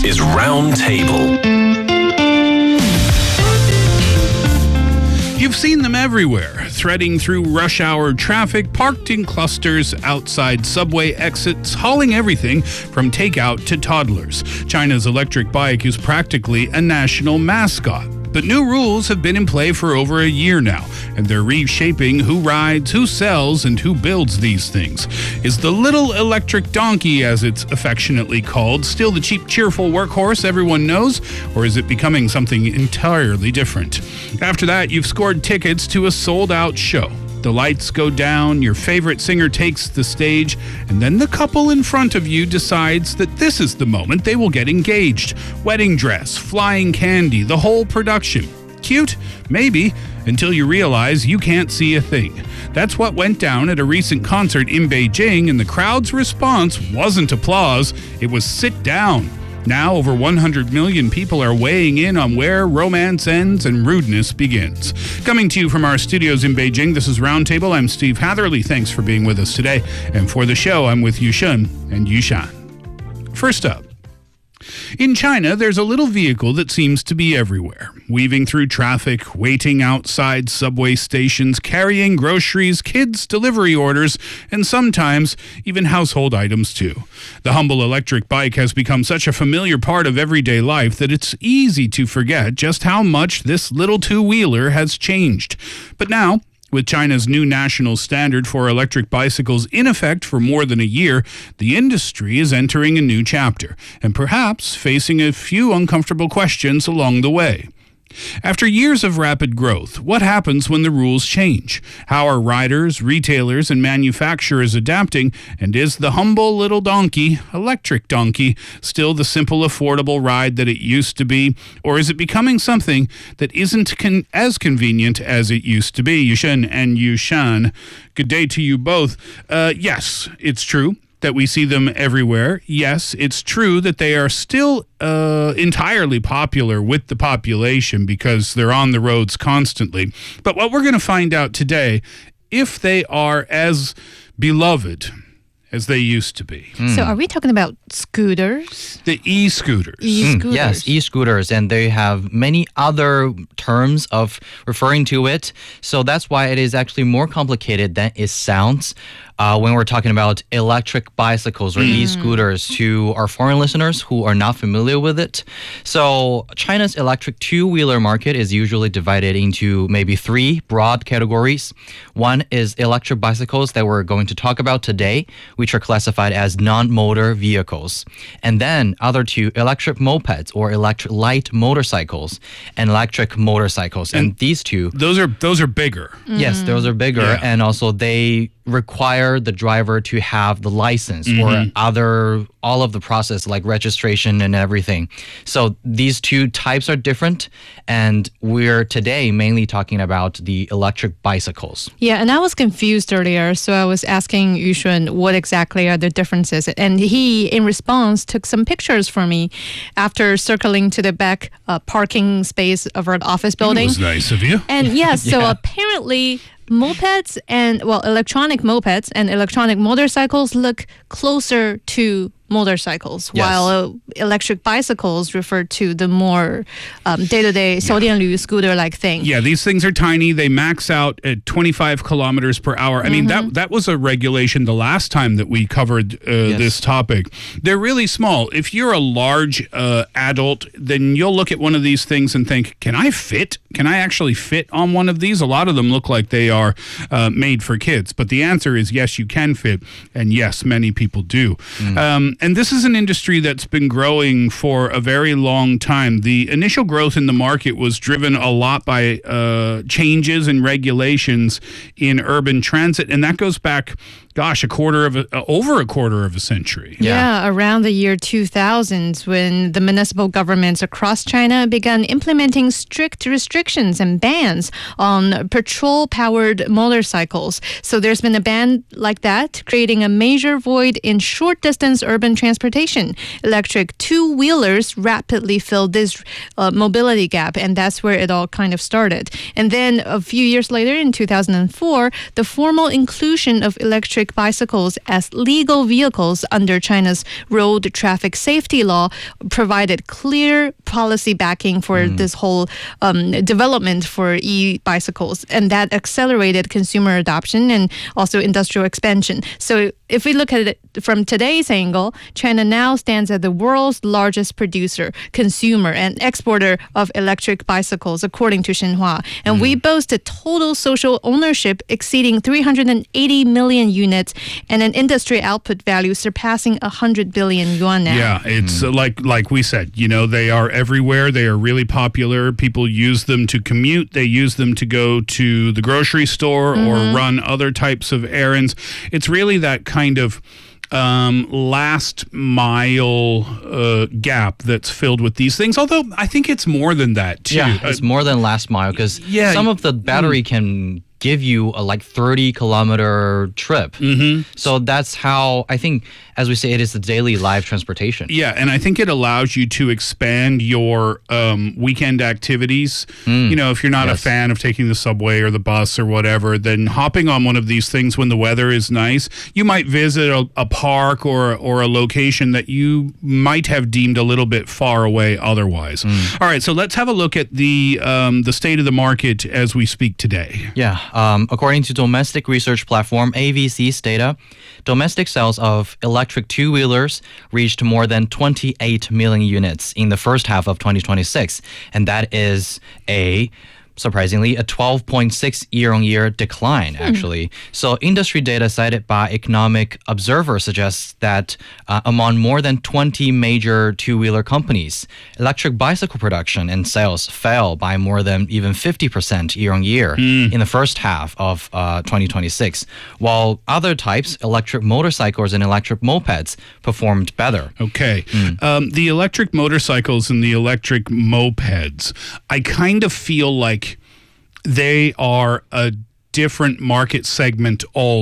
is Roundtable. You've seen them everywhere, threading through rush hour traffic, parked in clusters outside subway exits, hauling everything from takeout to toddlers. China's electric bike is practically a national mascot. But new rules have been in play for over a year now, and they're reshaping who rides, who sells, and who builds these things. Is the little electric donkey, as it's affectionately called, still the cheap, cheerful workhorse everyone knows, or is it becoming something entirely different? After that, you've scored tickets to a sold-out show. The lights go down, your favorite singer takes the stage, and then the couple in front of you decides that this is the moment they will get engaged. Wedding dress, flying candy, the whole production. Cute? Maybe, until you realize you can't see a thing. That's what went down at a recent concert in Beijing, and the crowd's response wasn't applause, it was sit down. Now, over 100 million people are weighing in on where romance ends and rudeness begins. Coming to you from our studios in Beijing, this is Roundtable. I'm Steve Hatherley. Thanks for being with us today. And for the show, I'm with Yushun and Yushan. First up, in China, there's a little vehicle that seems to be everywhere, weaving through traffic, waiting outside subway stations, carrying groceries, kids' delivery orders, and sometimes even household items too. The humble electric bike has become such a familiar part of everyday life that it's easy to forget just how much this little two-wheeler has changed. But now, with China's new national standard for electric bicycles in effect for more than a year, the industry is entering a new chapter, and perhaps facing a few uncomfortable questions along the way. After years of rapid growth, what happens when the rules change? How are riders, retailers, and manufacturers adapting? And is the humble little donkey, electric donkey, still the simple, affordable ride that it used to be? Or is it becoming something that isn't as convenient as it used to be? Yushen and Yushan, good day to you both. Yes, it's true that we see them everywhere. Yes, it's true that they are still entirely popular with the population because they're on the roads constantly. But what we're going to find out today, if they are as beloved as they used to be. So are we talking about scooters? The e-scooters. E-scooters. Yes, e-scooters, and they have many other terms of referring to it. So that's why it is actually more complicated than it sounds when we're talking about electric bicycles or e-scooters to our foreign listeners who are not familiar with it. So China's electric two-wheeler market is usually divided into maybe three broad categories. One is electric bicycles that we're going to talk about today, which are classified as non-motor vehicles. And then other two, electric mopeds or electric light motorcycles and electric motorcycles. And these two, Those are bigger. yes, those are bigger. Yeah. And also they require the driver to have the license or all of the process like registration and everything. So these two types are different, and we're today mainly talking about the electric bicycles. Yeah, and I was confused earlier, so I was asking Yushun what exactly are the differences. And he, in response, took some pictures for me after circling to the back parking space of our office building. That was nice of you. And yes, so apparently mopeds and, electronic mopeds and electronic motorcycles look closer to motorcycles, Yes. while electric bicycles refer to the more day-to-day 手电驴 scooter-like thing. Yeah, these things are tiny. They max out at 25 kilometers per hour. I mean, that was a regulation the last time that we covered this topic. They're really small. If you're a large adult, then you'll look at one of these things and think, can I fit? Can I actually fit on one of these? A lot of them look like they are made for kids. But the answer is yes, you can fit. And yes, many people do. And this is an industry that's been growing for a very long time. The initial growth in the market was driven a lot by changes and regulations in urban transit. And that goes back, over a quarter of a century. Yeah, around the year 2000, when the municipal governments across China began implementing strict restrictions and bans on petrol-powered motorcycles. So there's been a ban like that, creating a major void in short-distance urban transportation. Electric two-wheelers rapidly filled this mobility gap, and that's where it all kind of started. And then a few years later, in 2004, the formal inclusion of electric electric bicycles as legal vehicles under China's road traffic safety law provided clear policy backing for this whole development for e-bicycles, and that accelerated consumer adoption and also industrial expansion. So if we look at it from today's angle, China now stands as the world's largest producer, consumer, and exporter of electric bicycles, according to Xinhua. And we boast a total social ownership exceeding 380 million units and an industry output value surpassing 100 billion yuan now. Yeah, it's like we said, they are everywhere. They are really popular. People use them to commute. They use them to go to the grocery store or run other types of errands. It's really that kind of last mile gap that's filled with these things. Although I think it's more than that too. Yeah, it's more than last mile because some of the battery can give you a 30-kilometer trip. So that's how, I think, as we say, it is the daily live transportation. Yeah, and I think it allows you to expand your weekend activities. If you're not a fan of taking the subway or the bus or whatever, then hopping on one of these things when the weather is nice, you might visit a park or a location that you might have deemed a little bit far away otherwise. All right, so let's have a look at the state of the market as we speak today. Yeah. According to domestic research platform AVC's data, domestic sales of electric two-wheelers reached more than 28 million units in the first half of 2026, and that is surprisingly, a 12.6 year-on-year decline, actually. So industry data cited by Economic Observer suggests that among more than 20 major two-wheeler companies, electric bicycle production and sales fell by more than even 50% year-on-year in the first half of 2026, while other types, electric motorcycles and electric mopeds, performed better. Okay. The electric motorcycles and the electric mopeds, I kind of feel like they are a different market segment all